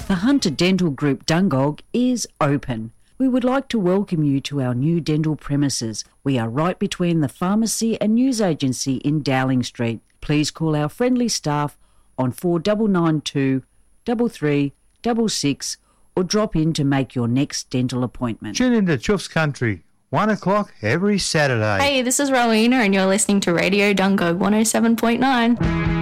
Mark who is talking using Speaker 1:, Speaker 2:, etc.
Speaker 1: The Hunter Dental Group Dungog is open. We would like to welcome you to our new dental premises. We are right between the pharmacy and news agency in Dowling Street. Please call our friendly staff on 4992 3366 or drop in to make your next dental appointment.
Speaker 2: Tune into Chuff's Country, 1 o'clock every Saturday.
Speaker 3: Hey, this is Rowena and you're listening to Radio Dungog 107.9.